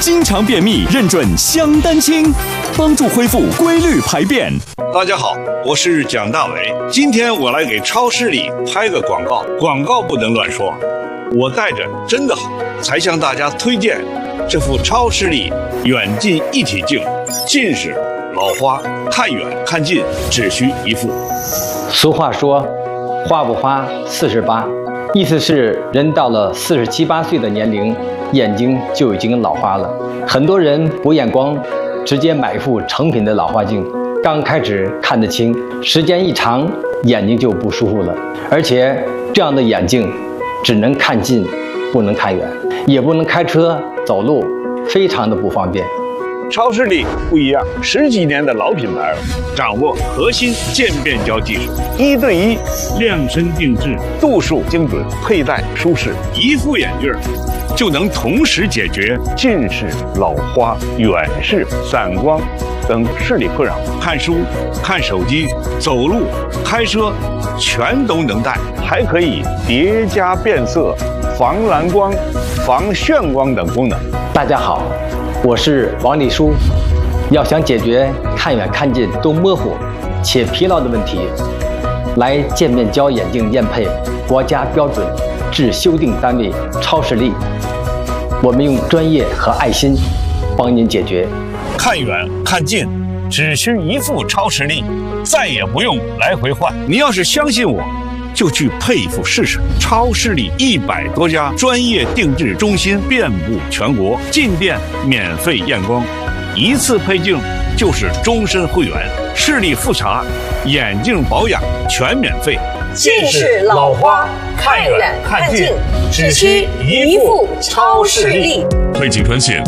经常便秘认准香丹清，帮助恢复规律排便。 大家好，我是蒋大为。今天我来给超市里拍个广告，广告不能乱说。我带着真的好，才向大家推荐这副超视力远近一体镜，近视、老花，看远看近只需一副。 俗话说，花不花48，意思是人到了47、8岁的年龄，眼睛就已经老花了。很多人补眼光，直接买一副成品的老花镜，刚开始看得清，时间一长，眼睛就不舒服了。而且这样的眼镜只能看近，不能看远，也不能开车走路，非常的不方便。 超视力不一样，10几年的老品牌了，掌握核心渐变焦技术，1对1量身定制，度数精准，佩戴舒适，一副眼镜就能同时解决近视、老花、远视、散光等视力困扰。看书、看手机、走路、开车，全都能戴，还可以叠加变色、防蓝光、防眩光等功能。 大家好，我是王立书。要想解决看远看近都模糊且疲劳的问题，来渐变焦眼镜验配国家标准至修订单位超视力，我们用专业和爱心帮您解决。 看远看近只需一副超视力，再也不用来回换。你要是相信我，就去配一副试试。超视力100多家专业定制中心遍布全国，进店免费验光，一次配镜就是终身会员，视力复查、眼镜保养全免费。 近视、老花，看远看近只需一副超视力。 配镜专线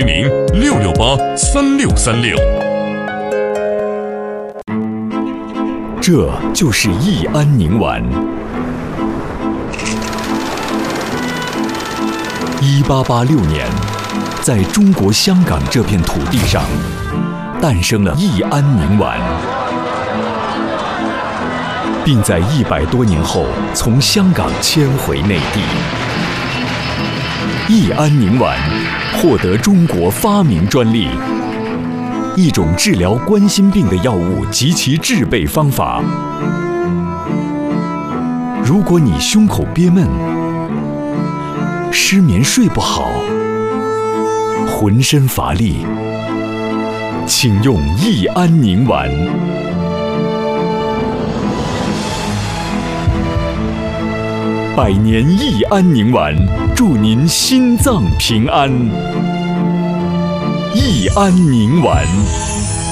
400-668-3636。 这就是益安宁丸。1886年，在中国香港这片土地上，诞生了益安宁丸，并在100多年后从香港迁回内地。益安宁丸获得中国发明专利。一种治疗冠心病的药物及其制备方法。如果你胸口憋闷、失眠睡不好、浑身乏力，请用益安宁丸。100年益安宁丸，祝您心脏平安。益安宁丸。